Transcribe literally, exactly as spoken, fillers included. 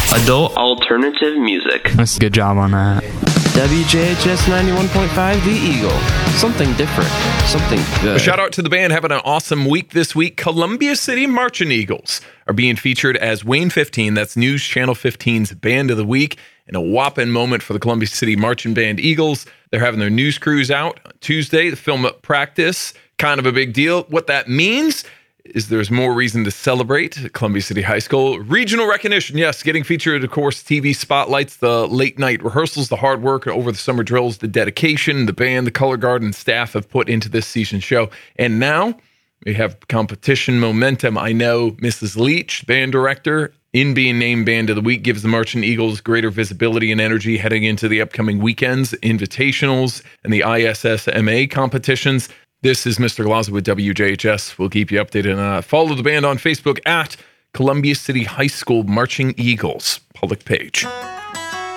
Adult alternative music. That's a good job on that. W J H S ninety-one point five The Eagle. Something different. Something good. A shout out to the band having an awesome week this week. Columbia City Marching Eagles are being featured as Wayne fifteen. That's News Channel fifteen's Band of the Week. And a whopping moment for the Columbia City Marching Band Eagles. They're having their news crews out on Tuesday. The film up practice. Kind of a big deal. What that means is there's more reason to celebrate at Columbia City High School. Regional recognition, yes, getting featured, of course, T V spotlights, the late night rehearsals, the hard work over the summer drills, the dedication the band, the color guard, and staff have put into this season show. And now we have competition momentum. I know Missus Leach, band director, in being named Band of the Week, gives the Marching Eagles greater visibility and energy heading into the upcoming weekends, invitationals, and the I S S M A competitions. This is Mister Glaza with W J H S. We'll keep you updated. And uh, follow the band on Facebook at Columbia City High School Marching Eagles public page.